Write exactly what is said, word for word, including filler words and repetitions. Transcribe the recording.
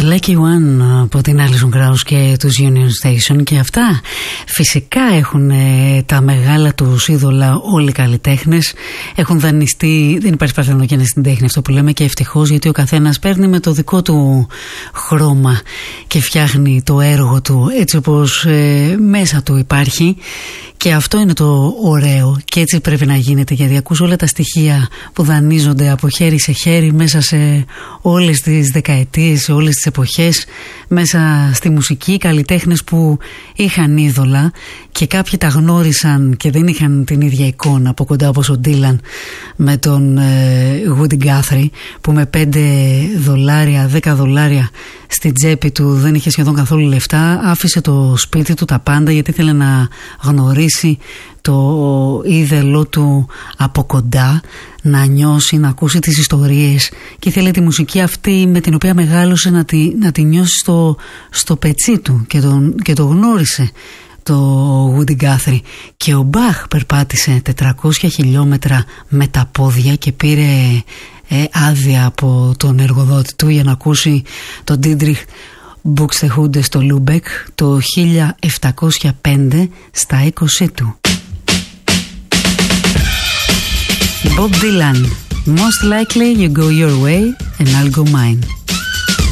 Lucky One από την Alison Krauss και τους Union Station, και αυτά φυσικά έχουν ε, τα μεγάλα τους είδωλα όλοι οι καλλιτέχνες. Έχουν δανειστεί, δεν υπάρχει παρθενογένεια στην τέχνη, αυτό που λέμε, και ευτυχώς, γιατί ο καθένας παίρνει με το δικό του χρώμα και φτιάχνει το έργο του έτσι όπως ε, μέσα του υπάρχει. Και αυτό είναι το ωραίο και έτσι πρέπει να γίνεται, γιατί ακούς όλα τα στοιχεία που δανείζονται από χέρι σε χέρι μέσα σε όλες τις δεκαετίες, σε όλες τις εποχές, μέσα στη μουσική, καλλιτέχνες που είχαν είδωλα και κάποιοι τα γνώρισαν και δεν είχαν την ίδια εικόνα από κοντά, όπως ο Ντίλαν με τον ε, Woody Guthrie, που με πέντε δολάρια, δέκα δολάρια στην τσέπη του, δεν είχε σχεδόν καθόλου λεφτά, άφησε το σπίτι του, τα πάντα, γιατί ήθελε να γνωρίσει το είδελό του από κοντά, να νιώσει, να ακούσει τις ιστορίες, και ήθελε τη μουσική αυτή με την οποία μεγάλωσε να τη, να τη νιώσει στο, στο πετσί του, και, τον, και το γνώρισε το Woody Guthrie. Και ο Μπαχ περπάτησε τετρακόσια χιλιόμετρα με τα πόδια και πήρε ε, άδεια από τον εργοδότη του για να ακούσει τον Dietrich Buxtehude στο Λούμπεκ το χίλια επτακόσια πέντε στα είκοσι του. Bob Dylan, most likely you go your way and I'll go mine.